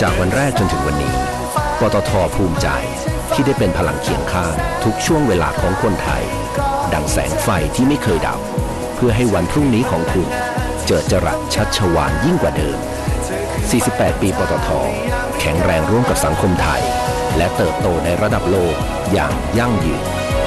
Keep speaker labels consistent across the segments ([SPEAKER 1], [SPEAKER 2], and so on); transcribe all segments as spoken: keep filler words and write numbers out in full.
[SPEAKER 1] จากวันแรกจนถึงวันนี้ปตท.ภูมิใจที่ได้เป็นพลังเคียงข้างทุกช่วงเวลาของคนไทยดังแสงไฟที่ไม่เคยดับเพื่อให้วันพรุ่งนี้ของคุณเจิดจรัสชัชวาลยิ่งกว่าเดิมสี่สิบแปดปีปตท.แข็งแรงร่วมกับสังคมไทยและเติบโตในระดับโลกอย่างยั่งยืน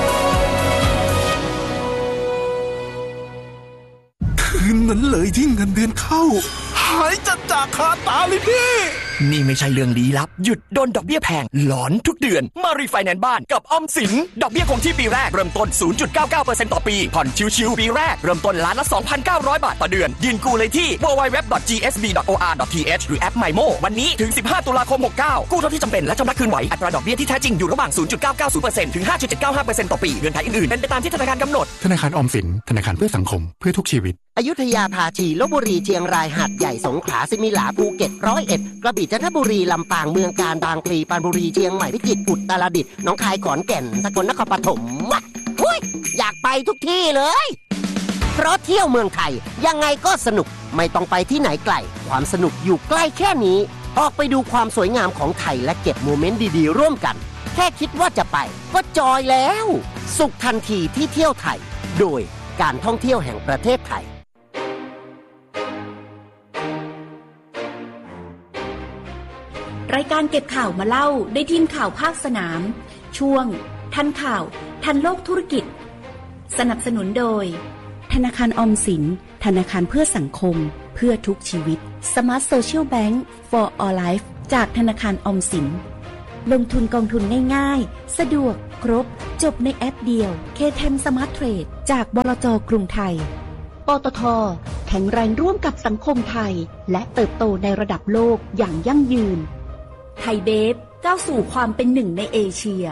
[SPEAKER 2] คืนนั้นเลยที่เงินเดือนเข้าหายจัดจากคาตาเลยพี่
[SPEAKER 3] นี่ไม่ใช่เรื่องลี้ลับหยุดโดนดอกเบี้ยแพงหลอนทุกเดือนมารีไฟแนนซ์บ้านกับออมสินดอกเบี้ยคงที่ปีแรกเริ่มต้น ศูนย์จุดเก้าเก้าเปอร์เซ็นต์ ต่อปีผ่อนชิวๆปีแรกเริ่มต้นล้านละ สองพันเก้าร้อย บาทต่อเดือนยื่นกู้เลยที่ ดับเบิลยู ดับเบิลยู ดับเบิลยู ดอท จี เอส บี ดอท โอ อาร์ ดอท ที เอช หรือแอป ไมโม วันนี้ถึงสิบห้าตุลาคมหกสิบเก้ากู้เท่าที่จำเป็นและชำระคืนไหวอัตราดอกเบี้ยที่แท้จริงอยู่ระหว่าง ศูนย์จุดเก้าเก้าศูนย์เปอร์เซ็นต์ ถึง ห้าจุดเจ็ดเก้าห้าเปอร์เซ็นต์ ต่อปีเงื่อนไขอื่นๆเป็นไปตามที่ธนาคารกำหนด
[SPEAKER 4] ธนาคารออมสินธนาคารเพื่อสังคมเพื่อทุกชีวิต
[SPEAKER 5] อยุธยาภาชีลพบุรีเชียงรายหาดใหญ่สงขลาสิมิหลาภูเก็ตร้อยเอ็ดกระบี่จันทบุรีลำปางเมืองกาญบางพลีปรานบุรีเชียงใหม่พิจิตรอุตรดิตถ์หนองคายขอนแก่นสกลนครปฐมหุ้ยอยากไปทุกที่เลยเพราะเที่ยวเมืองไทยยังไงก็สนุกไม่ต้องไปที่ไหนไกลความสนุกอยู่ใกล้แค่นี้ออกไปดูความสวยงามของไทยและเก็บโมเมนต์ดีๆร่วมกันแค่คิดว่าจะไปก็จอยแล้วสุขทันทีที่เที่ยวไทยโดยการท่องเที่ยวแห่งประเทศไทย
[SPEAKER 6] รายการเก็บข่าวมาเล่าได้ทีมข่าวภาคสนามช่วงทันข่าวทันโลกธุรกิจสนับสนุนโดยธนาคารออมสินธนาคารเพื่อสังคมเพื่อทุกชีวิต Smart Social Bank for All Life จากธนาคารออมสินลงทุนกองทุนง่ายๆสะดวกครบจบในแอปเดียว เค เท็น Smart Trade จากบลจ.กรุงไทยปตท.แข็งแรงร่วมกับสังคมไทยและเติบโตในระดับโลกอย่างยั่งยืนไทยเบฟก้าวสู่ความเป็นหนึ่งในเอเชีย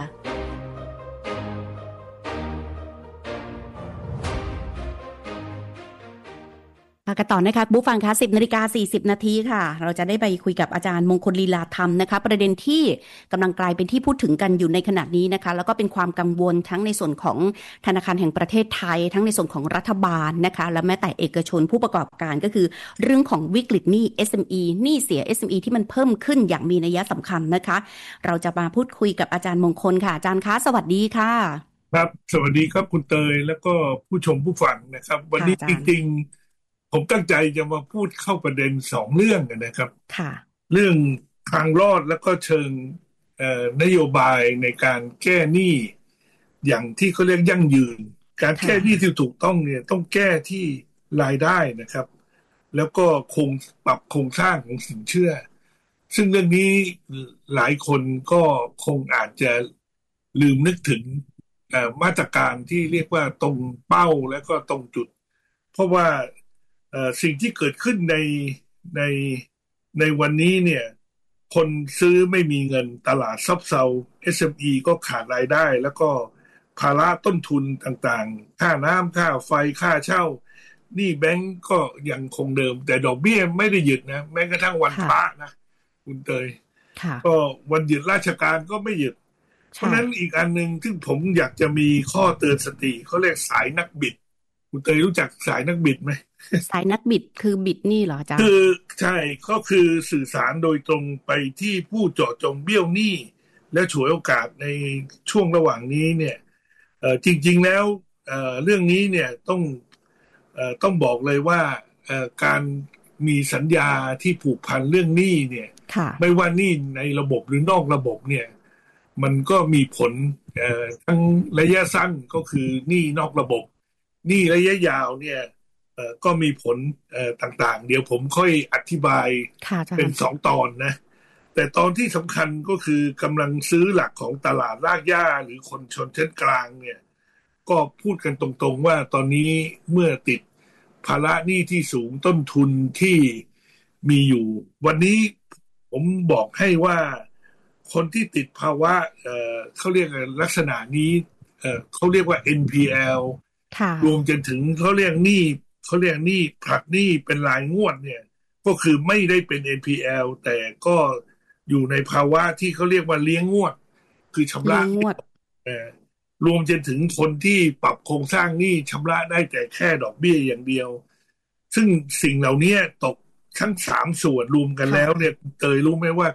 [SPEAKER 7] มากันต่อนะคะบุ๊ฟังคะ สิบนาฬิกาสี่สิบนาทีค่ะเราจะได้ไปคุยกับอาจารย์มงคลลีลาธรรมนะคะประเด็นที่กำลังกลายเป็นที่พูดถึงกันอยู่ในขณะนี้นะคะแล้วก็เป็นความกังวลทั้งในส่วนของธนาคารแห่งประเทศไทยทั้งในส่วนของรัฐบาลนะคะและแม้แต่เอกชนผู้ประกอบการก็คือเรื่องของวิกฤตหนี้ เอส เอ็ม อี หนี้เสีย เอส เอ็ม อี ที่มันเพิ่มขึ้นอย่างมีนัยสำคัญนะคะเราจะมาพูดคุยกับอาจารย์มงคลค่ะอาจารย์คะสวัสดีค่ะ
[SPEAKER 8] ครับสวัสดีครับคุณเตยแล้วก็ผู้ชมผู้ฟังนะครับวันนี้จริงผมตั้งใจจะมาพูดเข้าประเด็นสองเรื่องนะครับ
[SPEAKER 7] ค่ะ
[SPEAKER 8] เรื่องทางรอดแล้วก็เชิงเอ่อนโยบายในการแก้หนี้อย่างที่เขาเรียกยั่งยืนการแก้หนี้ที่ถูกต้องเนี่ยต้องแก้ที่รายได้นะครับแล้วก็คงปรับโครงสร้างของสินเชื่อซึ่งเรื่องนี้หลายคนก็คงอาจจะลืมนึกถึงมาตรการที่เรียกว่าตรงเป้าและก็ตรงจุดเพราะว่าสิ่งที่เกิดขึ้นในในในวันนี้เนี่ยคนซื้อไม่มีเงินตลาดซบเซา เอส เอ็ม อี ก็ขาดรายได้แล้วก็ภาระต้นทุนต่างๆค่าน้ำค่าไฟค่าเช่าหนี้แบงก์ก็ยังคงเดิมแต่ดอกเบี้ยไม่ได้หยุดนะแม้กระทั่งวันพระนะคุณเตยก็วันหยุดราชการก็ไม่หยุดเพราะนั้นอีกอันนึงที่ผมอยากจะมีข้อเตือนสติเขาเรียกสายนักบิดคุณเตยรู้จักสายนักบิดไหม
[SPEAKER 7] สายนักบิดคือบิดนี่เหรอจ๊ะ
[SPEAKER 8] คือใช่ก็คือสื่อสารโดยตรงไปที่ผู้เจาะจงเบี้ยวหนี้และฉวยโอกาสในช่วงระหว่างนี้เนี่ยเอ่อจริงๆแล้วเอ่อเรื่องนี้เนี่ยต้องเอ่อต้องบอกเลยว่าเอ่อการมีสัญญาที่ผูกพันเรื่องหนี้เนี่ยไม่ว่าหนี้ในระบบหรือนอกระบบเนี่ยมันก็มีผลเอ่อทั้งระยะสั้นก็คือหนี้นอกระบบหนี้ระยะยาวเนี่ยเอ่อก็มีผลเอ่อต่างๆเดี๋ยวผมค่อยอธิบายเป็นสองตอนนะแต่ตอนที่สำคัญก็คือกำลังซื้อหลักของตลาดรากหญ้าหรือคนชนชั้นกลางเนี่ยก็พูดกันตรงๆว่าตอนนี้เมื่อติดภาระหนี้ที่สูงต้นทุนที่มีอยู่วันนี้ผมบอกให้ว่าคนที่ติดภาวะเอ่อเขาเรียกลักษณะนี้เอ่อเขาเรียกว่า เอ็น พี แอล รวมจนถึงเขาเรียกหนี้เขาเรียกหนี้ผลัดหนี้เป็นรายงวดเนี่ยก็คือไม่ได้เป็น เอ็น พี แอล แต่ก็อยู่ในภาวะที่เขาเรียกว่าเลี้ยงงวดคือชำระ
[SPEAKER 7] งวด
[SPEAKER 8] เอ่อรวมจนถึงคนที่ปรับโครงสร้างหนี้ชำระได้แต่แค่ดอกเบี้ยอย่างเดียวซึ่งสิ่งเหล่านี้ตกทั้งสามส่วนรวมกันแล้วเนี่ยเตยรู้ไหมว่า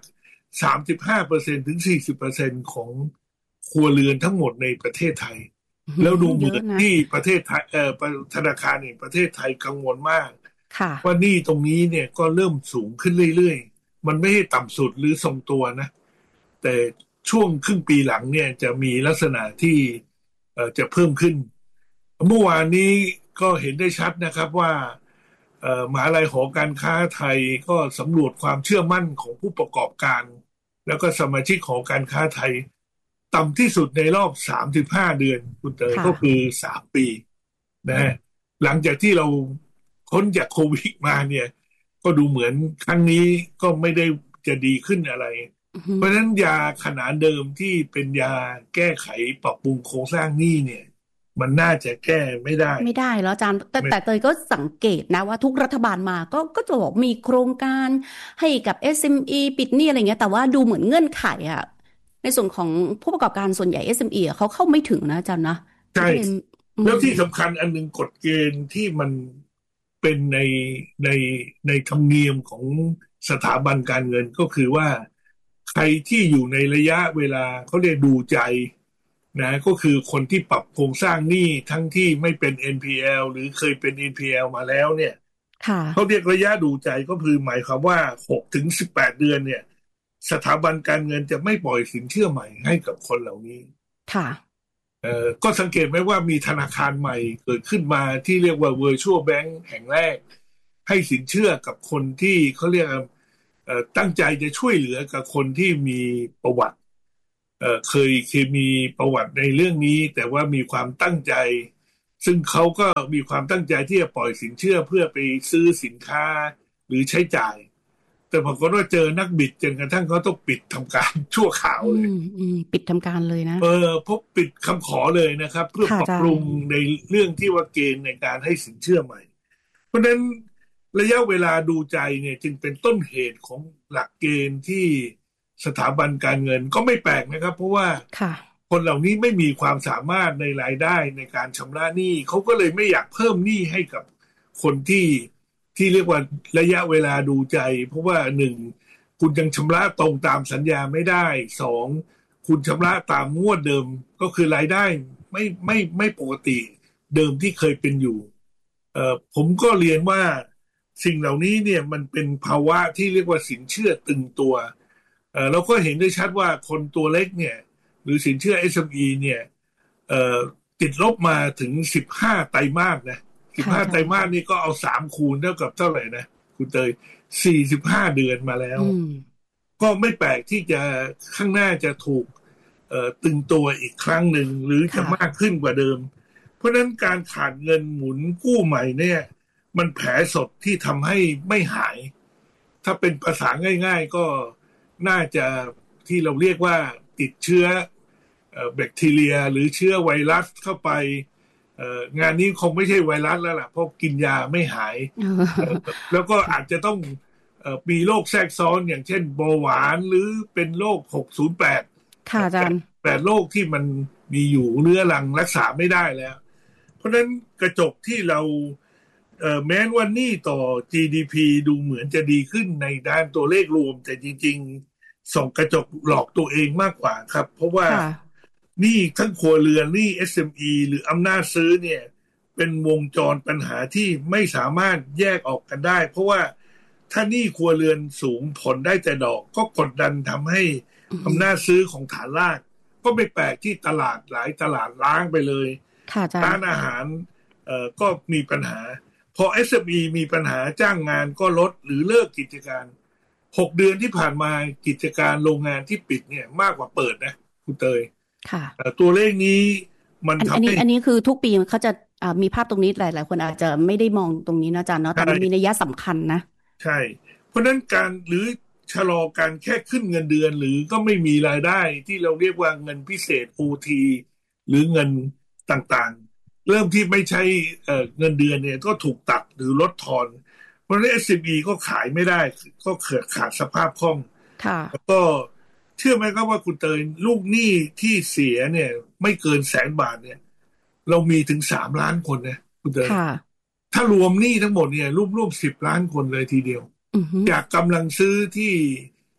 [SPEAKER 8] สามสิบห้าเปอร์เซ็นต์ ถึง สี่สิบเปอร์เซ็นต์ ของครัวเรือนทั้งหมดในประเทศไทยแล้วดูเหมือนที่ประเทศไทยเอ่อธนาคารแห่งประเทศไทยกังวลมากว่าหนี้ตรงนี้เนี่ยก็เริ่มสูงขึ้นเรื่อยๆมันไม่ให้ต่ำสุดหรือทรงตัวนะแต่ช่วงครึ่งปีหลังเนี่ยจะมีลักษณะที่เอ่อจะเพิ่มขึ้นเมื่อวานนี้ก็เห็นได้ชัดนะครับว่าเอ่อมหาวิทยาลัยหอการค้าไทยก็สำรวจความเชื่อมั่นของผู้ประกอบการแล้วก็สมาชิกหอการค้าไทยต่ำที่สุดในรอบสามสิบห้าเดือนคุณเตยก็คือสามปีนะหลังจากที่เราพ้นจากโควิดมาเนี่ยก็ดูเหมือนครั้งนี้ก็ไม่ได้จะดีขึ้นอะไรเพราะฉะนั้นยาขนาดเดิมที่เป็นยาแก้ไขปรับปรุงโครงสร้างหนี้เนี่ยมันน่าจะแก้ไม่ได้
[SPEAKER 7] ไม่ได้แล้วอาจารย์แต่แต่เตยก็สังเกตนะว่าทุกรัฐบาลมาก็ก็จะบอกมีโครงการให้กับ เอส เอ็ม อี ปิดหนี้อะไรเงี้ยแต่ว่าดูเหมือนเงื่อนไขอะในส่วนของผู้ประกอบการส่วนใหญ่ เอส เอ็ม อี เขาเข้าไม่ถึงนะอาจารย์นะ
[SPEAKER 8] ใช่แล้วที่สำคัญอันหนึ่งกฎเกณฑ์ที่มันเป็นในในในธรรมเนียมของสถาบันการเงินก็คือว่าใครที่อยู่ในระยะเวลาเขาเรียกดูใจนะก็คือคนที่ปรับโครงสร้างหนี้ทั้งที่ไม่เป็น เอ็น พี แอล หรือเคยเป็น เอ็น พี แอล มาแล้วเนี่ยเขาเรียกระยะดูใจก็คือหมายความว่า หกถึงสิบแปด เดือนเนี่ยสถาบันการเงินจะไม่ปล่อยสินเชื่อใหม่ให้กับคนเหล่านี้ค่ะเอ่อก็สังเกตไหมว่ามีธนาคารใหม่เกิดขึ้นมาที่เรียกว่า Virtual Bank แห่งแรกให้สินเชื่อกับคนที่เขาเรียกเอ่อตั้งใจจะช่วยเหลือกับคนที่มีประวัติเอ่อเคยเคยมีประวัติในเรื่องนี้แต่ว่ามีความตั้งใจซึ่งเขาก็มีความตั้งใจที่จะปล่อยสินเชื่อเพื่อไปซื้อสินค้าหรือใช้จ่ายแต่พอก็เจอนักบิดจนกระทั่งเขาต้องปิดทำการชั่วคราวเลย
[SPEAKER 7] ปิดทำการเลยนะ
[SPEAKER 8] เออพบปิดคำขอเลยนะครับเพื่อปรับปรุงในเรื่องที่ว่าเกณฑ์ในการให้สินเชื่อใหม่เพราะฉะนั้นระยะเวลาดูใจเนี่ยจึงเป็นต้นเหตุของหลักเกณฑ์ที่สถาบันการเงินก็ไม่แปลกนะครับเพราะว่าคนเหล่านี้ไม่มีความสามารถในรายได้ในการชำระหนี้เขาก็เลยไม่อยากเพิ่มหนี้ให้กับคนที่ที่เรียกว่าระยะเวลาดูใจเพราะว่าหนึ่งคุณยังชำระตรงตามสัญญาไม่ได้สองคุณชำระตามงวดเดิมก็คือรายได้ไม่ไม่ไม่ปกติเดิมที่เคยเป็นอยู่เอ่อผมก็เรียนว่าสิ่งเหล่านี้เนี่ยมันเป็นภาวะที่เรียกว่าสินเชื่อตึงตัวเอ่อเราก็เห็นได้ชัดว่าคนตัวเล็กเนี่ยหรือสินเชื่อ เอส เอ็ม อี เนี่ยเอ่อติดลบมาถึงสิบห้าไตรมาสนะสิบห้าไตรมาสนี่ก็เอาสามคูณเท่ากับเท่าไหร่นะคุณเตยสี่สิบห้าเดือนมาแล้วก็ไม่แปลกที่จะข้างหน้าจะถูกเอ่อตึงตัวอีกครั้งหนึ่งหรือจะมากขึ้นกว่าเดิมเพราะฉะนั้นการขาดเงินหมุนกู้ใหม่เนี่ยมันแผลสดที่ทำให้ไม่หายถ้าเป็นภาษาง่ายๆก็น่าจะที่เราเรียกว่าติดเชื้อเอ่อแบคทีเรียหรือเชื้อไวรัสเข้าไปเอ่องานนี้คงไม่ใช่ไวรัสแล้วล่ะเพราะกินยาไม่หาย แล้วก็อาจจะต้องเอ่อมีโรคแทรกซ้อนอย่างเช่นเบาหวานหรือเป็นโรคหกศูนย์แปด
[SPEAKER 7] ค่ะอาจารย์
[SPEAKER 8] แปดโรคที่มันมีอยู่เรื้อรังรักษาไม่ได้แล้วเพราะฉะนั้นกระจกที่เราเอ่อแม้ว่านี่ต่อ จี ดี พี ดูเหมือนจะดีขึ้นในด้านตัวเลขรวมแต่จริงๆส่องกระจกหลอกตัวเองมากกว่าครับเพราะว่านี่ทั้งครัวเรือนนี่ เอส เอ็ม อี หรืออำนาจซื้อเนี่ยเป็นวงจรปัญหาที่ไม่สามารถแยกออกกันได้เพราะว่าถ้านี่ครัวเรือนสูงผลได้แต่ดอกก็กดดันทำให้อำนาจซื้อของฐานรากก็ไม่แปลกที่ตลาดหลายตลาดล้างไปเลยร้านอาหารเอ่อก็มีปัญหาพอ เอส เอ็ม อี มีปัญหาจ้างงานก็ลดหรือเลิกกิจการหกเดือนที่ผ่านมากิจการโรงงานที่ปิดเนี่ยมากกว่าเปิดนะคุณเตย
[SPEAKER 7] ค่ะ
[SPEAKER 8] ตัวเลขนี้มันทำให้อัน
[SPEAKER 7] นี้อันนี้คือทุกปีเขาจะมีภาพตรงนี้หลายๆคนอาจจะไม่ได้มองตรงนี้นะอาจารย์เนาะแต่มันมีนัยสำคัญนะ
[SPEAKER 8] ใช่เพราะนั้นการหรือชะลอการแค่ขึ้นเงินเดือนหรือก็ไม่มีรายได้ที่เราเรียกว่าเงินพิเศษ โอ ที หรือเงินต่างๆเริ่มที่ไม่ใช่เอ่อเงินเดือนเนี่ยก็ถูกตัดหรือลดทอนเพราะฉะนั้น เอส เอ็ม อี ก็ขายไม่ได้ก็เกิดขาดสภาพคล่อง
[SPEAKER 7] ค่ะ
[SPEAKER 8] แล้วก็เชื่อไหมครับว่าคุณเตยลูกหนี้ที่เสียเนี่ยไม่เกินแสนบาทเนี่ยเรามีถึงสามล้านคนนะคุณเตยถ้ารวมหนี้ทั้งหมดเนี่ยรวมๆสิบล้านคนเลยทีเดียวจากกำลังซื้อที่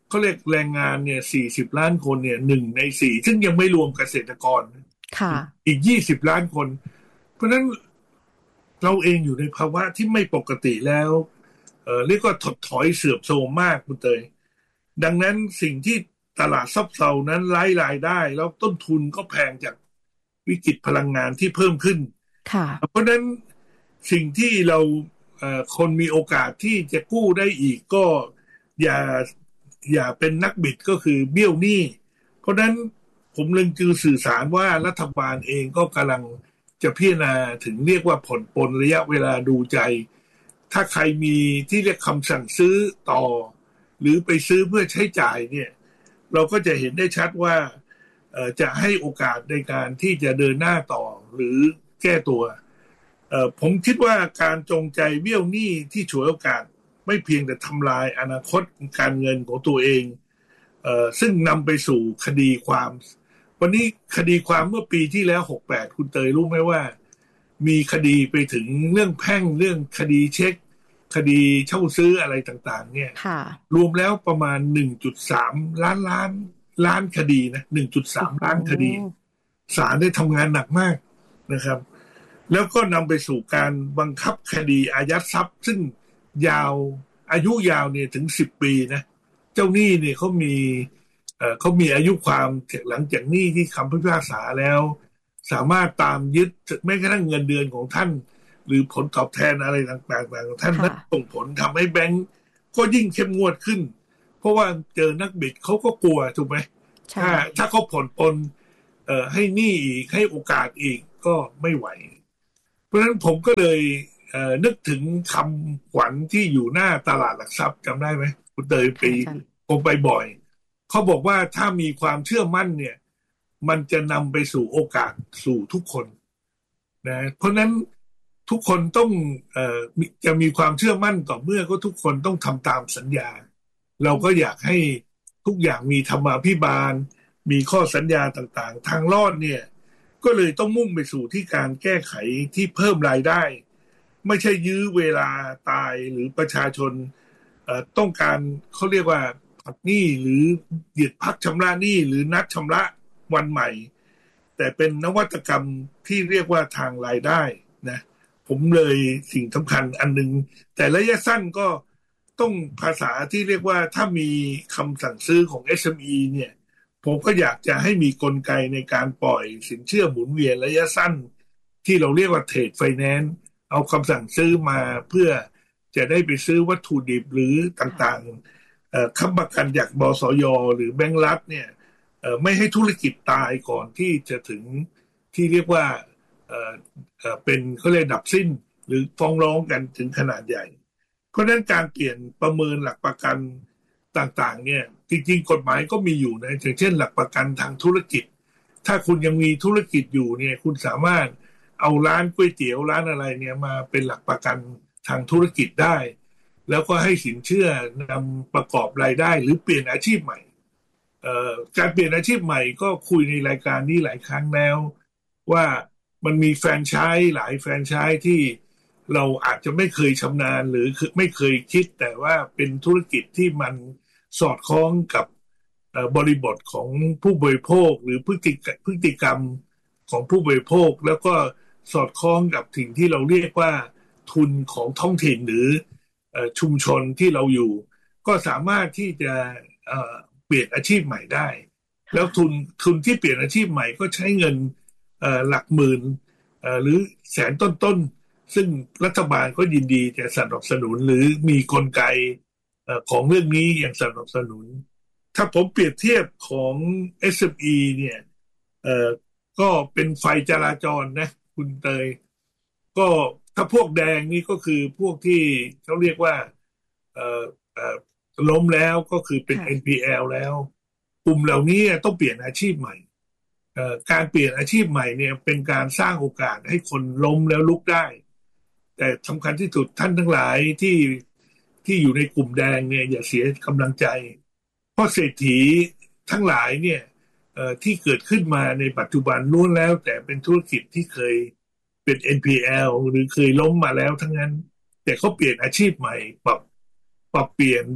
[SPEAKER 8] เขาเรียกแรงงานเนี่ยสี่สิบล้านคนเนี่ยหนึ่งในสี่ซึ่งยังไม่รวมเกษตรกร
[SPEAKER 7] ค่ะ
[SPEAKER 8] อีกยี่สิบล้านคนเพราะฉะนั้นเราเองอยู่ในภาวะที่ไม่ปกติแล้วเอ่อเรียกว่าถดถอยเสื่อมโทรมมากคุณเตยดังนั้นสิ่งที่ตลาดซบเซานั้นไร้รายได้แล้วต้นทุนก็แพงจากวิกฤตพลังงานที่เพิ่มขึ้น
[SPEAKER 7] ค่ะ
[SPEAKER 8] เพราะฉะนั้นสิ่งที่เราเอ่อคนมีโอกาสที่จะกู้ได้อีกก็อย่าอย่าเป็นนักบิดก็คือเบี้ยวหนี้เพราะฉะนั้นผมเลยจึงสื่อสารว่ารัฐบาลเองก็กำลังจะพิจารณาถึงเรียกว่าผ่อนปลนระยะเวลาดูใจถ้าใครมีที่เรียกคำสั่งซื้อต่อหรือไปซื้อเพื่อใช้จ่ายเนี่ยเราก็จะเห็นได้ชัดว่าจะให้โอกาสในการที่จะเดินหน้าต่อหรือแก้ตัวผมคิดว่าการจงใจเบี้ยวหนี้ที่ฉวยโอกาสไม่เพียงแต่ทำลายอนาคตการเงินของตัวเองเอ่อซึ่งนำไปสู่คดีความวันนี้คดีความเมื่อปีที่แล้วหกสิบแปดคุณเตยรู้ไหมว่ามีคดีไปถึงเรื่องแพ่งเรื่องคดีเช็คคดีเช่าซื้ออะไรต่างๆเนี่ยรวมแล้วประมาณ หนึ่งจุดสาม ล้านล้านล้านคดีนะ หนึ่งจุดสาม ล้านคดีศาลได้ทำงานหนักมากนะครับแล้วก็นำไปสู่การบังคับคดีอายัดทรัพย์ซึ่งยาวอายุยาวเนี่ยถึงสิบปีนะเจ้าหนี้เนี่ยเขามีเอ่อเขามีอายุความหลังจากหนี้ที่คำพิพากษาแล้วสามารถตามยึดแม้กระทั่งเงินเดือนของท่านหรือผลตอบแทนอะไรต่างๆของท่านนั้นส่งผลทำให้แบงก์ก็ยิ่งเข้มงวดขึ้นเพราะว่าเจอนักบิดเขาก็กลัวถูกไหมถ้าถ้าเขาผ่อนปลนเอ่อให้หนี้อีกให้โอกาสอีกก็ไม่ไหวเพราะฉะนั้นผมก็เลยเอ่อนึกถึงคำขวัญที่อยู่หน้าตลาดหลักทรัพย์จำได้ไหมคุณเตยไปผมไปบ่อยเขาบอกว่าถ้ามีความเชื่อมั่นเนี่ยมันจะนำไปสู่โอกาสสู่ทุกคนนะเพราะนั้นทุกคนต้องเอ่อจะมีความเชื่อมั่นต่อเมื่อก็ทุกคนต้องทำตามสัญญาเราก็อยากให้ทุกอย่างมีธรรมาภิบาลมีข้อสัญญาต่างๆทางรอดเนี่ยก็เลยต้องมุ่งไปสู่ที่การแก้ไขที่เพิ่มรายได้ไม่ใช่ยื้อเวลาตายหรือประชาชนเอ่อต้องการเขาเรียกว่าพักหนี้หรือหยุดพักชำระหนี้หรือนัดชำระวันใหม่แต่เป็นนวัตกรรมที่เรียกว่าทางรายได้นะผมเลยสิ่งสำคัญอันนึงแต่ระยะสั้นก็ต้องภาษาที่เรียกว่าถ้ามีคำสั่งซื้อของ เอส เอ็ม อี เนี่ยผมก็อยากจะให้มีกลไกในการปล่อยสินเชื่อหมุนเวียนระยะสั้นที่เราเรียกว่าเทรดไฟแนนซ์เอาคำสั่งซื้อมาเพื่อจะได้ไปซื้อวัตถุดิบหรือต่างๆเอ่อค้ำประกันจากบสย.หรือแบงก์รัฐเนี่ยเอ่อไม่ให้ธุรกิจตายก่อนที่จะถึงที่เรียกว่าเอ่อเอ่อเป็นเขาเรียกดับสิ้นหรือฟ้องร้องกันถึงขนาดใหญ่เพราะฉะนั้นการเปลี่ยนประเมินหลักประกันต่างๆเนี่ยจริงๆกฎหมายก็มีอยู่นะอย่างเช่นหลักประกันทางธุรกิจถ้าคุณยังมีธุรกิจอยู่เนี่ยคุณสามารถเอาร้านก๋วยเตี๋ยวร้านอะไรเนี่ยมาเป็นหลักประกันทางธุรกิจได้แล้วก็ให้สินเชื่อนำประกอบรายได้หรือเปลี่ยนอาชีพใหม่เอ่อการเปลี่ยนอาชีพใหม่ก็คุยในรายการนี้หลายครั้งแล้วว่ามันมีแฟรนไชส์หลายแฟรนไชส์ที่เราอาจจะไม่เคยชำนาญหรือไม่เคยคิดแต่ว่าเป็นธุรกิจที่มันสอดคล้องกับบริบทของผู้บริโภคหรือพฤติพฤติกรรมของผู้บริโภคแล้วก็สอดคล้องกับสิ่งที่เราเรียกว่าทุนของท้องถิ่นหรือชุมชนที่เราอยู่ก็สามารถที่จะเปลี่ยนอาชีพใหม่ได้แล้วทุนทุนที่เปลี่ยนอาชีพใหม่ก็ใช้เงินหลักหมื่นหรือแสนต้นๆซึ่งรัฐบาลก็ยินดีจะสนับสนุนหรือมีกลไกของเรื่องนี้อย่างสนับสนุนถ้าผมเปรียบเทียบของ เอส เอ็ม อี เนี่ยเอ่อก็เป็นไฟจราจรนะคุณเตยก็ถ้าพวกแดงนี่ก็คือพวกที่เขาเรียกว่าเอ่อเอ่อล้มแล้วก็คือเป็น เอ็น พี แอล แล้วกลุ่มเหล่านี้ต้องเปลี่ยนอาชีพใหม่เอ่อการเปลี่ยนอาชีพใหม่เนี่ยเป็นการสร้างโอกาสให้คนล้มแล้วลุกได้แต่สำคัญที่สุดท่านทั้งหลายที่ที่อยู่ในกลุ่มแดงเนี่ยอย่าเสียกำลังใจเพราะเศรษฐีทั้งหลายเนี่ยเอ่อที่เกิดขึ้นมาในปัจจุบันล้วนแล้วแต่เป็นธุรกิจที่เคยเป็น เอ็น พี แอล หรือเคยล้มมาแล้วทั้งนั้นแต่เขาเปลี่ยนอาชีพใหม่ปรับปรับเปลี่ยน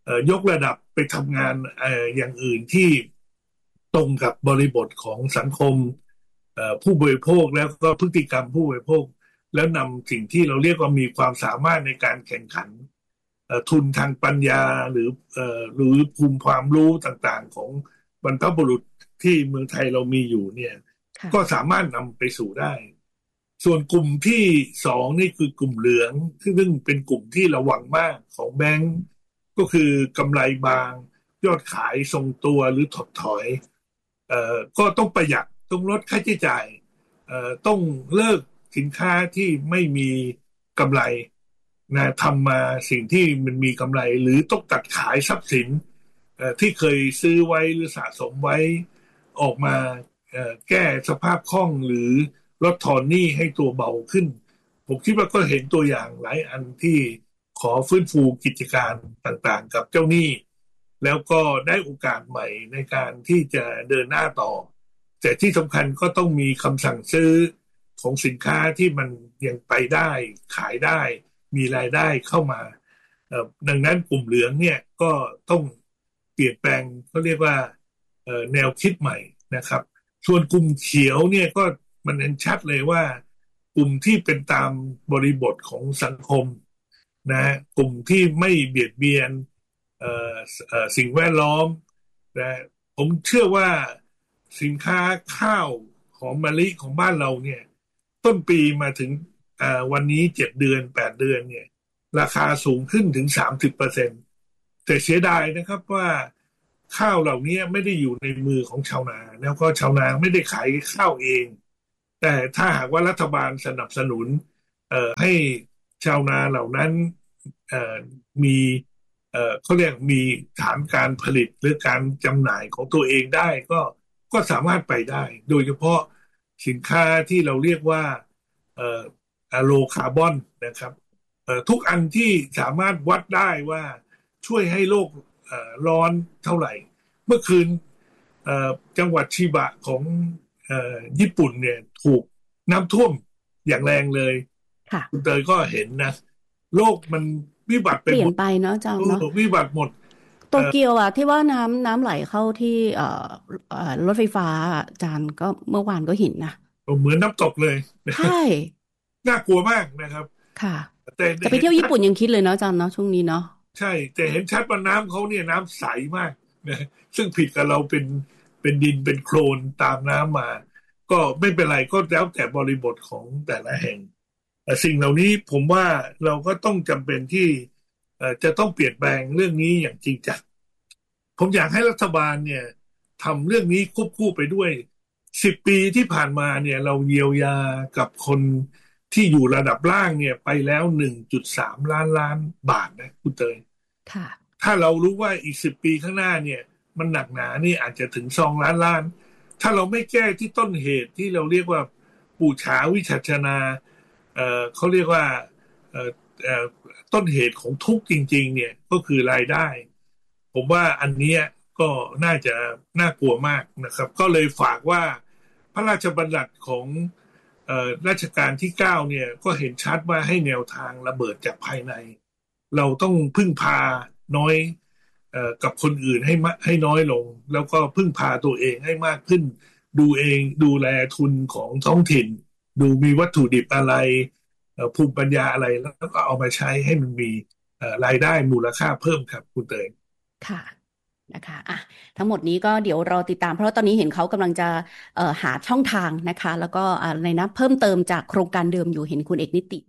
[SPEAKER 8] ยกระดับไปทำงานอย่างอื่นที่ตรงกับบริบทของสังคมผู้บริโภคแล้วก็พฤติกรรมผู้บริโภคแล้วนำสิ่งที่เราเรียกว่ามีความสามารถในการแข่งขันทุนทางปัญญาหรือหรือภูมิความรู้ต่างๆของบรรพบุรุษที่เมืองไทยเรามีอยู่เนี่ยก็สามารถนำไปสู่ได้ส่วนกลุ่มที่สองนี่คือกลุ่มเหลืองซึ่งเป็นกลุ่มที่ระวังมากของแบงก์ก็คือกำไรบางยอดขายทรงตัวหรือถดถอยเอ่อก็ต้องประหยัดต้องลดค่าใช้จ่ายเอ่อต้องเลิกสินค้าที่ไม่มีกำไรนะทำมาสิ่งที่มันมีกำไรหรือต้องตัดขายทรัพย์สินเอ่อที่เคยซื้อไว้หรือสะสมไว้ออกมาเอ่อแก้สภาพคล่องหรือลดทอนหนี้ให้ตัวเบาขึ้นผมคิดว่าก็เห็นตัวอย่างหลายอันที่ขอฟื้นฟูกิจการต่างๆกับเจ้าหนี้แล้วก็ได้โอกาสใหม่ในการที่จะเดินหน้าต่อแต่ที่สำคัญก็ต้องมีคำสั่งซื้อของสินค้าที่มันยังไปได้ขายได้มีรายได้เข้ามาดังนั้นกลุ่มเหลืองเนี่ยก็ต้องเปลี่ยนแปลงเขาเรียกว่าแนวคิดใหม่นะครับส่วนกลุ่มเขียวเนี่ยก็มันเห็นชัดเลยว่ากลุ่มที่เป็นตามบริบทของสังคมนะกลุ่มที่ไม่เบียดเบียนเอ่อเอ่อสิ่งแวดล้อมนะผมเชื่อว่าสินค้าข้าวของมะลิของบ้านเราเนี่ยต้นปีมาถึงอ่าวันนี้เจ็ดเดือนแปดเดือนเนี่ยราคาสูงขึ้นถึง สามสิบเปอร์เซ็นต์ แต่เสียดายนะครับว่าข้าวเหล่านี้ไม่ได้อยู่ในมือของชาวนาแล้วก็ชาวนาไม่ได้ขายข้าวเองแต่ถ้าหากว่ารัฐบาลสนับสนุนเอ่อให้ชาวนาเหล่านั้นเอ่อมีเอ่อเขาเรียกมีฐานการผลิตหรือการจำหน่ายของตัวเองได้ก็ก็สามารถไปได้โดยเฉพาะสินค้าที่เราเรียกว่าเอ่อโลคาร์บอนนะครับเอ่อทุกอันที่สามารถวัดได้ว่าช่วยให้โลกเอ่อร้อนเท่าไหร่เมื่อคืนเอ่อจังหวัดชิบะของเอ่อญี่ปุ่นเนี่ยถูกน้ำท่วมอย่างแรงเลยคุณเตยก็เห็นนะโลกมันวิบัติไป
[SPEAKER 7] เปลี่ยนไปเนาะจังเนาะ
[SPEAKER 8] วิบัติหมด
[SPEAKER 7] โตเกียวอ่ะที่ว่าน้ำน้ำไหลเข้าที่เอ่อเอ่อรถไฟฟ้าจานก็เมื่อวานก็เห็นนะ
[SPEAKER 8] เหมือนน้ำตกเลย
[SPEAKER 7] ใช่
[SPEAKER 8] น่ากลัวมากนะครับ
[SPEAKER 7] ค่ะแต่จะไปเที่ยวญี่ปุ่นยังคิดเลยเนาะจานเนาะช่วงนี้เนาะ
[SPEAKER 8] ใช่แต่เห็นชัดว่าน้ำเขาเนี่ยน้ำใสมากนะซึ่งผิดกับเราเป็นเป็นดินเป็นโคลนตามน้ำมาก็ไม่เป็นไรก็แล้วแต่บริบทของแต่ละแห่งสิ่งเหล่านี้ผมว่าเราก็ต้องจำเป็นที่จะต้องเปลี่ยนแปลงเรื่องนี้อย่างจริงจังผมอยากให้รัฐบาลเนี่ยทำเรื่องนี้ควบคู่ไปด้วยสิบปีที่ผ่านมาเนี่ยเราเยียวยากับคนที่อยู่ระดับล่างเนี่ยไปแล้ว หนึ่งจุดสาม ล้านล้านบาทนะคุณเตย
[SPEAKER 7] ค่ะ
[SPEAKER 8] ถ้าเรารู้ว่าอีกสิบปีข้างหน้าเนี่ยมันหนักหนานี่อาจจะถึงสองล้านล้านถ้าเราไม่แก้ที่ต้นเหตุที่เราเรียกว่าปูชาวิชัชนาเอ่อเขาเรียกว่าเอ่อเอ่อต้นเหตุของทุกข์จริงๆเนี่ยก็คือรายได้ผมว่าอันนี้ก็น่าจะน่ากลัวมากนะครับก็เลยฝากว่าพระราชบัญญัติของเอ่อรัชกาลที่เก้าเนี่ยก็เห็นชัดว่าให้แนวทางระเบิดจากภายในเราต้องพึ่งพาน้อยเอ่อกับคนอื่นให้ให้น้อยลงแล้วก็พึ่งพาตัวเองให้มากขึ้นดูเองดูแลทุนของท้องถิ่นดูมีวัตถุดิบอะไรภูมิปัญญาอะไรแล้วก็เอามาใช้ให้มันมีรายได้มูลค่าเพิ่มครับคุณเตย
[SPEAKER 7] ค่ะนะคะอ่ะทั้งหมดนี้ก็เดี๋ยวรอติดตามเพราะตอนนี้เห็นเขากำลังจะเอ่อหาช่องทางนะคะแล้วก็อะไรนะเพิ่มเติมจากโครงการเดิมอยู่เห็นคุณเอกนิติ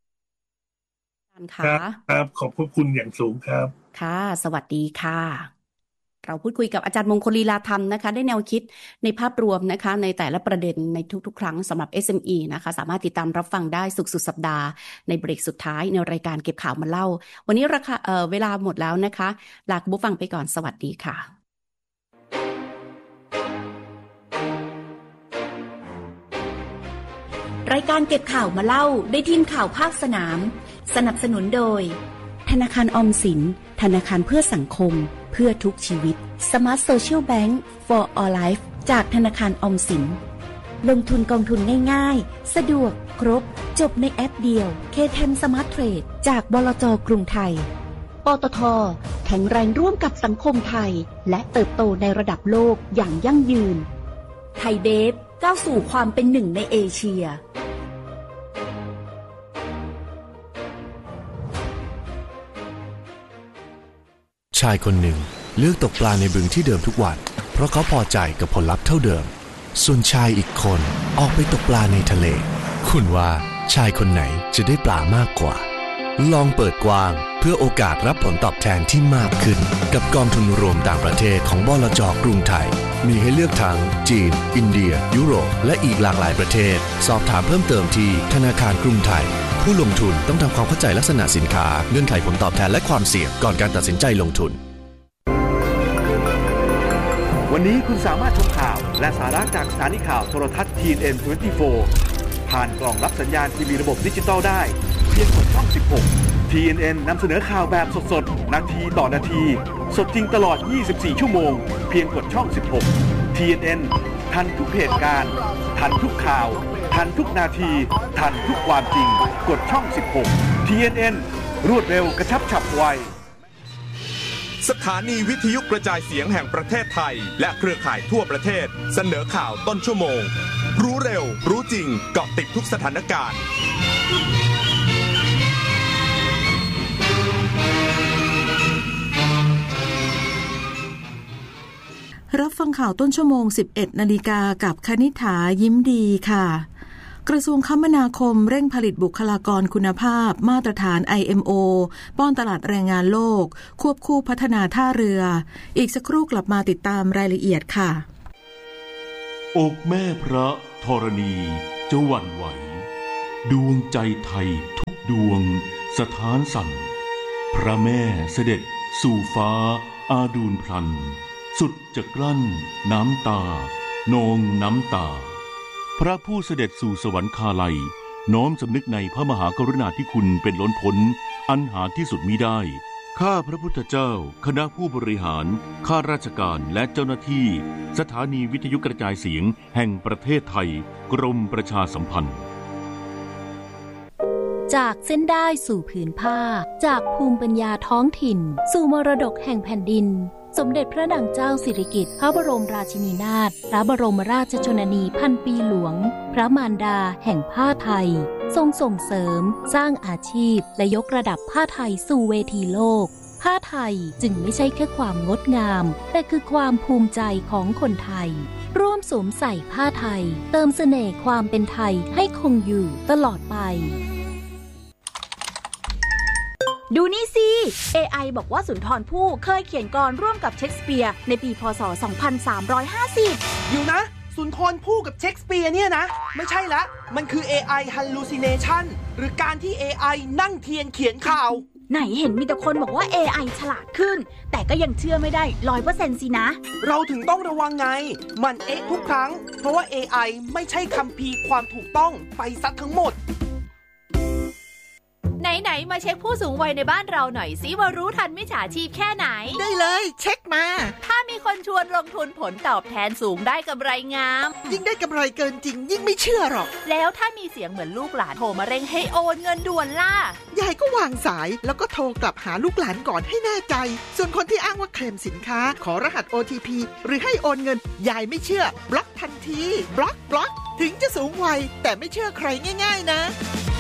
[SPEAKER 8] ค่ะครับขอบคุณอย่างสูงครับ
[SPEAKER 7] ค่ะสวัสดีค่ะเราพูดคุยกับอาจารย์มงคลลีลาธรรมนะคะได้แนวคิดในภาพรวมนะคะในแต่ละประเด็นในทุกๆครั้งสำหรับ เอส เอ็ม อี นะคะสามารถติดตามรับฟังได้ศุกร์สุดสัปดาห์ในเบรกสุดท้ายในรายการเก็บข่าวมาเล่าวันนี้ราคาเอ่อเวลาหมดแล้วนะคะลาคุณผู้ฟังไปก่อนสวัสดีค่ะ
[SPEAKER 6] รายการเก็บข่าวมาเล่าได้ทีมข่าวภาคสนามสนับสนุนโดยธนาคารออมสินธนาคารเพื่อสังคมเพื่อทุกชีวิต Smart Social Bank for All Life จากธนาคารออมสินลงทุนกองทุนง่ายๆสะดวกครบจบในแอปเดียว เค เท็น Smart Trade จากบลจ.กรุงไทยปตท.แข็งแรงร่วมกับสังคมไทยและเติบโตในระดับโลกอย่างยั่งยืนไทยเบฟก้าวสู่ความเป็นหนึ่งในเอเชีย
[SPEAKER 9] ชายคนหนึ่งเลือกตกปลาในบึงที่เดิมทุกวันเพราะเขาพอใจกับผลลัพธ์เท่าเดิมส่วนชายอีกคนออกไปตกปลาในทะเลคุณว่าชายคนไหนจะได้ปลามากกว่าลองเปิดกว้างเพื่อโอกาสรับผลตอบแทนที่มากขึ้นกับกองทุนรวมต่างประเทศของบลจ.กรุงไทยมีให้เลือกทั้งจีนอินเดียยุโรปและอีกหลากหลายประเทศสอบถามเพิ่มเติมที่ธนาคารกรุงไทยผู้ลงทุนต้องทำความเข้าใจลักษณะสินค้าเงื่อนไขผลตอบแทนและความเสี่ยงก่อนการตัดสินใจลงทุน
[SPEAKER 10] วันนี้คุณสามารถชมข่าวและสาระจากสถานีข่าวโทรทัศน์ ที เอ็น เอ็น ยี่สิบสี่ ผ่านกล่องรับสัญญาณทีวีระบบดิจิตอลได้เพียงกดช่องสิบหก ที เอ็น เอ็น นำเสนอข่าวแบบสดๆนาทีต่อนาทีสดจริงตลอดยี่สิบสี่ชั่วโมงเพียงกดช่องสิบหก ที เอ็น เอ็น ทันทุกเหตุการณ์ทันทุกข่าวทันทุกนาทีทันทุกความจริงกดช่องสิบหก ที เอ็น เอ็น รวดเร็วกระชับฉับไว
[SPEAKER 11] สถานีวิทยุกระจายเสียงแห่งประเทศไทยและเครือข่ายทั่วประเทศเสนอข่าวต้นชั่วโมงรู้เร็วรู้จริงเกาะติดทุกสถานการณ์
[SPEAKER 12] รับฟังข่าวต้นชั่วโมง สิบเอ็ดนาฬิกากับคณิษฐายิ้มดีค่ะกระทรวงคมนาคมเร่งผลิตบุคลากรคุณภาพมาตรฐาน ไอ เอ็ม โอ ป้อนตลาดแรงงานโลกควบคู่พัฒนาท่าเรืออีกสักครู่กลับมาติดตามรายละเอียดค่ะ
[SPEAKER 13] อกแม่พระธรณีจะหวั่นไหวดวงใจไทยทุกดวงสถานสั่นพระแม่เสด็จสู่ฟ้าอาดูลพลันสุดจะกลั้นน้ำตานองน้ำตาพระผู้เสด็จสู่สวรรคาลัยน้อมสำนึกในพระมหากรุณาธิคุณเป็นล้นพ้นอันหาที่สุดมิได้ข้าพระพุทธเจ้าคณะผู้บริหารข้าราชการและเจ้าหน้าที่สถานีวิทยุกระจายเสียงแห่งประเทศไทยกรมประชาสัมพันธ์
[SPEAKER 14] จากเส้นได้สู่ผืนผ้าจากภูมิปัญญาท้องถิ่นสู่มรดกแห่งแผ่นดินสมเด็จพระนางเจ้าสิริกิติ์พระบรมราชินีนาถพระบรมราชชนนีพันปีหลวงพระมารดาแห่งผ้าไทยทรงส่งเสริมสร้างอาชีพและยกระดับผ้าไทยสู่เวทีโลกผ้าไทยจึงไม่ใช่แค่ความงดงามแต่คือความภูมิใจของคนไทยร่วมสวมใส่ผ้าไทยเติมเสน่ห์ความเป็นไทยให้คงอยู่ตลอดไป
[SPEAKER 15] ดูนี่สิ เอ ไอ บอกว่าสุนทรภู่เคยเขียนกลร่วมกับเชคสเปียร์ในปีพ.ศ. สองพันสามร้อยห้าสิบ
[SPEAKER 16] อยู่นะสุนทรภู่กับเชคสเปียร์เนี่ยนะไม่ใช่ละมันคือ เอ ไอ hallucination หรือการที่ เอ ไอ นั่งเทียนเขียนข่าว
[SPEAKER 15] ไหนเห็นมีแต่คนบอกว่า เอ ไอ ฉลาดขึ้นแต่ก็ยังเชื่อไม่ได้ ร้อยเปอร์เซ็นต์ สินะ
[SPEAKER 16] เราถึงต้องระวังไงมันเอ๊ะทุกครั้งเพราะว่า เอ ไอ ไม่ใช่คัมภีร์ความถูกต้องไปซะทั้งหมด
[SPEAKER 17] ไหนๆมาเช็คผู้สูงวัยในบ้านเราหน่อยสิว่ารู้ทันมิจฉาชีพแค่ไหน
[SPEAKER 18] ได้เลยเช็คมา
[SPEAKER 17] ถ้ามีคนชวนลงทุนผลตอบแทนสูงได้กำไรงาม
[SPEAKER 18] ยิ่งได้กำไรเกินจริงยิ่งไม่เชื่อหรอก
[SPEAKER 17] แล้วถ้ามีเสียงเหมือนลูกหลานโทรมาเร่งให้โอนเงินด่วนล่ะ
[SPEAKER 18] ยายก็วางสายแล้วก็โทรกลับหาลูกหลานก่อนให้แน่ใจส่วนคนที่อ้างว่าเคลมสินค้าขอรหัส โอ ที พี หรือให้โอนเงินยายไม่เชื่อบล็อกทันทีบล็อกบล็อกถึงจะสูงวัยแต่ไม่เชื่อใครง่ายๆนะ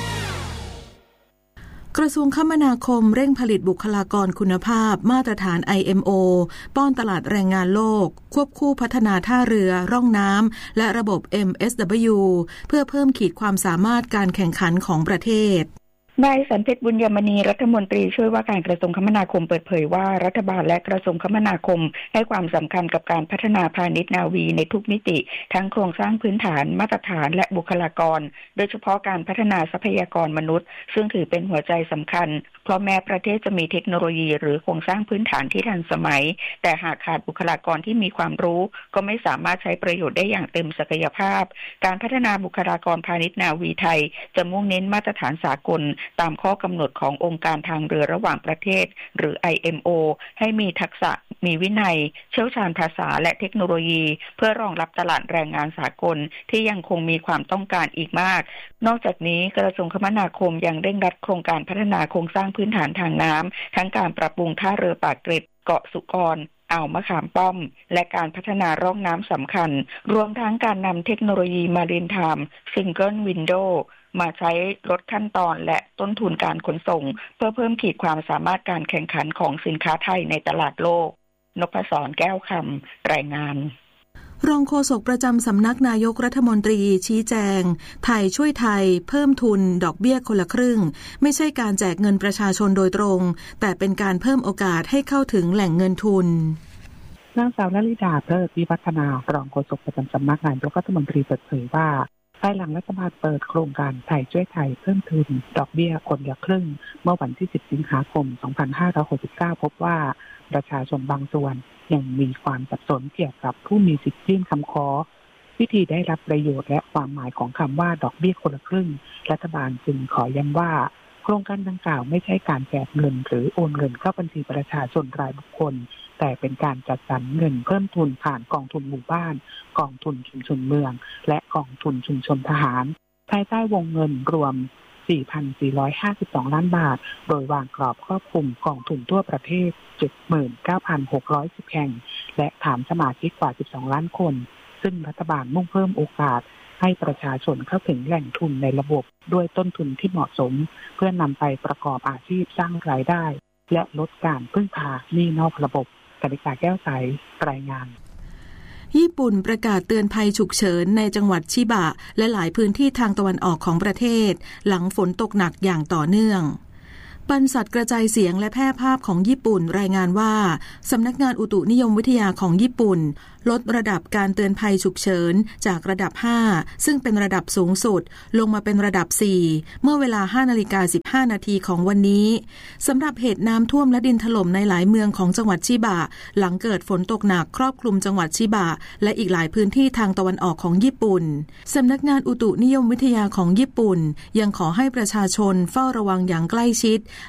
[SPEAKER 12] กระทรวงคมนาคมเร่งผลิตบุคลากรคุณภาพมาตรฐาน ไอ เอ็ม โอ ป้อนตลาดแรงงานโลกควบคู่พัฒนาท่าเรือร่องน้ำและระบบ เอ็ม เอส ดับเบิลยู เพื่อเพิ่มขีดความสามารถการแข่งขันของประเทศ
[SPEAKER 19] นายสันเพชรบุญยมณีรัฐมนตรีช่วยว่าการกระทรวงคมนาคมเปิดเผยว่ารัฐบาลและกระทรวงคมนาคมให้ความสำคัญกับการพัฒนาพาณิชย์นาวีในทุกมิติทั้งโครงสร้างพื้นฐานมาตรฐานและบุคลากรโดยเฉพาะการพัฒนาทรัพยากรมนุษย์ซึ่งถือเป็นหัวใจสำคัญเพราะแม้ประเทศจะมีเทคโนโลยีหรือโครงสร้างพื้นฐานที่ทันสมัยแต่หากขาดบุคลากรที่มีความรู้ก็ไม่สามารถใช้ประโยชน์ได้อย่างเต็มศักยภาพการพัฒนาบุคลากรพาณิชย์นาวีไทยจะมุ่งเน้นมาตรฐานสากลตามข้อกำหนดขององค์การทางเรือระหว่างประเทศหรือ ไอ เอ็ม โอ ให้มีทักษะมีวินัยเชี่ยวชาญภาษาและเทคโนโลยีเพื่อรองรับตลาดแรงงานสากลที่ยังคงมีความต้องการอีกมากนอกจากนี้กระทรวงคมนาคมยังเร่งรัดโครงการพัฒนาโครงสร้างพื้นฐานทางน้ำทั้งการปรับปรุงท่าเรือปากเกร็ดเกาะสุกรอ่าวมะขามป้อมและการพัฒนาร่องน้ำสำคัญรวมทั้งการนำเทคโนโลยีมารีนไทม์ซิงเกิลวินโดว์มาใช้ลดขั้นตอนและต้นทุนการขนส่งเพื่อเพิ่มขีดความสามารถการแข่งขันของสินค้าไทยในตลาดโลกนพศรแก้วคำรายงาน
[SPEAKER 12] รองโฆษกประจำสำนักนายกรัฐมนตรีชี้แจงไทยช่วยไทยเพิ่มทุนดอกเบี้ยคนละครึ่งไม่ใช่การแจกเงินประชาชนโดยตรงแต่เป็นการเพิ่มโอกาสให้เข้าถึงแหล่งเงินทุน
[SPEAKER 20] นางสาวนฤดาเลิศวิวัฒนารองโฆษกประจำสำนักนายกรัฐมนตรีเปิดเผยว่าภายหลังรัฐบาลเปิดโครงการไทยช่วยไทยเพิ่มทุนดอกเบี้ยคนละครึ่งเมื่อวันที่สิบสิงหาคมสองพันห้าร้อยหกสิบเก้าพบว่าประชาชนบางส่วนยังมีความสับสนเกี่ยวกับผู้มีสิทธิ์ยื่นคำขอวิธีได้รับประโยชน์และความหมายของคำว่าดอกเบี้ยคนละครึ่งรัฐบาลจึงขอย้ำว่าโครงการดังกล่าวไม่ใช่การแจกเงินหรือโอนเงินเข้าบัญชีประชาชนรายบุคคลแต่เป็นการจัดสรรเงินเพิ่มทุนผ่านกองทุนหมู่บ้านกองทุนชุมชนเมืองและกองทุนชุมชนทหารภายใต้วงเงินรวม สี่พันสี่ร้อยห้าสิบสอง ล้านบาทโดยวางกรอบครอบคลุมกองทุนทั่วประเทศ เจ็ดหมื่นเก้าพันหกร้อยสิบ แห่งและฐานสมาชิกกว่า สิบสอง ล้านคนซึ่งรัฐบาลมุ่งเพิ่มโอกาสให้ประชาชนเข้าถึงแหล่งทุนในระบบด้วยต้นทุนที่เหมาะสมเพื่อนำไปประกอบอาชีพสร้างรายได้และลดการพึ่งพาหนี้นอกระบบกนิษฐาแก้วใสรายงาน
[SPEAKER 12] ญี่ปุ่นประกาศเตือนภัยฉุกเฉินในจังหวัดชิบะและหลายพื้นที่ทางตะวันออกของประเทศหลังฝนตกหนักอย่างต่อเนื่องบรรษัทกระจายเสียงและแพร่ภาพของญี่ปุ่นรายงานว่าสำนักงานอุตุนิยมวิทยาของญี่ปุ่นลดระดับการเตือนภัยฉุกเฉินจากระดับห้าซึ่งเป็นระดับสูงสุดลงมาเป็นระดับสี่เมื่อเวลา ห้านาฬิกาสิบห้า นาทีของวันนี้สำหรับเหตุน้ำท่วมและดินถล่มในหลายเมืองของจังหวัดชิบะหลังเกิดฝนตกหนักครอบคลุมจังหวัดชิบะและอีกหลายพื้นที่ทางตะวันออกของญี่ปุ่นสำนักงานอุตุนิยมวิทยาของญี่ปุ่นยังขอให้ประชาชนเฝ้าระวังอย่างใกล้ชิด